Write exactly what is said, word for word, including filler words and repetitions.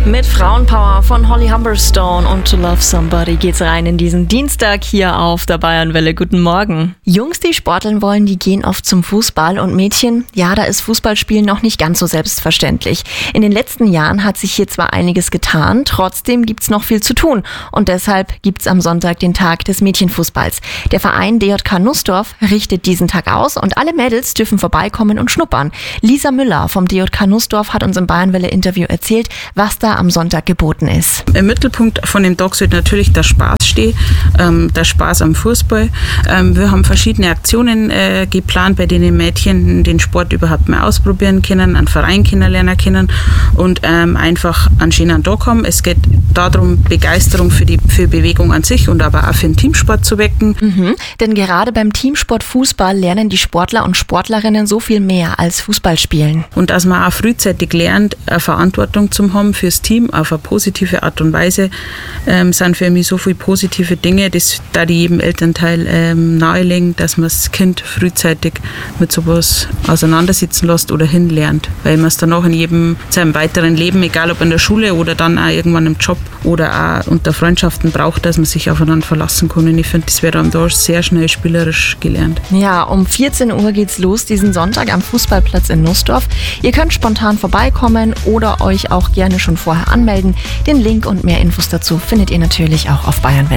Mit Frauenpower von Holly Humberstone und To Love Somebody geht's rein in diesen Dienstag hier auf der Bayernwelle. Guten Morgen. Jungs, die sporteln wollen, die gehen oft zum Fußball, und Mädchen, ja, da ist Fußballspielen noch nicht ganz so selbstverständlich. In den letzten Jahren hat sich hier zwar einiges getan, trotzdem gibt's noch viel zu tun, und deshalb gibt's am Sonntag den Tag des Mädchenfußballs. Der Verein D J K Nussdorf richtet diesen Tag aus und alle Mädels dürfen vorbeikommen und schnuppern. Lisa Müller vom D J K Nussdorf hat uns im Bayernwelle-Interview erzählt, was da am Sonntag geboten ist. Im Mittelpunkt von dem Tag sollte natürlich der Spaß stehen, ähm, der Spaß am Fußball. Ähm, wir haben verschiedene Aktionen äh, geplant, bei denen Mädchen den Sport überhaupt mal ausprobieren können, einen Verein kennenlernen können und ähm, einfach einen schönen Tag haben. Es geht darum, Begeisterung für die für Bewegung an sich und aber auch für den Teamsport zu wecken. Mhm, denn gerade beim Teamsport Fußball lernen die Sportler und Sportlerinnen so viel mehr als Fußballspielen. Und dass man auch frühzeitig lernt, eine Verantwortung zu haben fürs Team auf eine positive Art und Weise, ähm, sind für mich so viele positive Dinge, das da die jedem Elternteil ähm, nahelegen, dass man das Kind frühzeitig mit sowas auseinandersetzen lässt oder hinlernt, weil man es dann auch in jedem seinem weiteren Leben, egal ob in der Schule oder dann auch irgendwann im Job oder auch unter Freundschaften braucht, dass man sich aufeinander verlassen kann. Und ich finde, das wird dann da sehr schnell spielerisch gelernt. Ja, um vierzehn Uhr geht's los diesen Sonntag am Fußballplatz in Nussdorf. Ihr könnt spontan vorbeikommen oder euch auch gerne schon vorher anmelden. Den Link und mehr Infos dazu findet ihr natürlich auch auf Bayern.